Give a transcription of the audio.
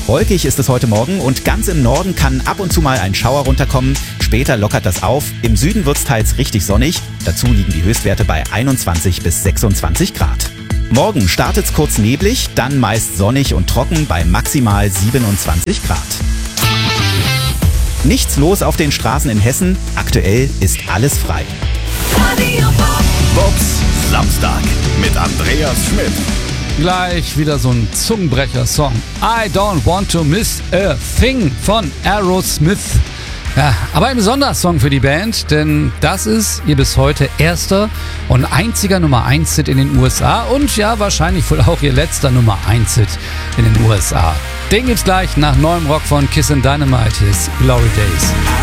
Wolkig ist es heute Morgen und ganz im Norden kann ab und zu mal ein Schauer runterkommen. Später lockert das auf. Im Süden wird es teils richtig sonnig. Dazu liegen die Höchstwerte bei 21 bis 26 Grad. Morgen startet es kurz neblig, dann meist sonnig und trocken bei maximal 27 Grad. Nichts los auf den Straßen in Hessen. Aktuell ist alles frei. Bobs Samstag mit Andreas Schmidt. Gleich wieder so ein Zungenbrecher-Song. I Don't Want to Miss a Thing von Aerosmith. Ja, aber ein Sondersong für die Band, denn das ist ihr bis heute erster und einziger Nummer 1 Hit in den USA und ja, wahrscheinlich wohl auch ihr letzter Nummer 1 Hit in den USA. Den gibt's gleich nach neuem Rock von Kiss and Dynamite. Hier ist Glory Days.